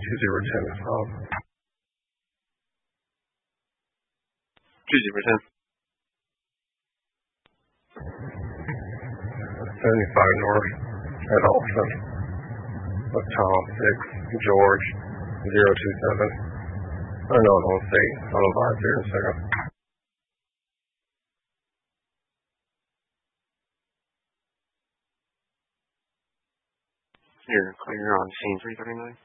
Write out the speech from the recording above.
2010. 2010. 75 North at Austin. With Tom 6 George 027. Unknown home state. On a live here in a second. You're clear on scene 339.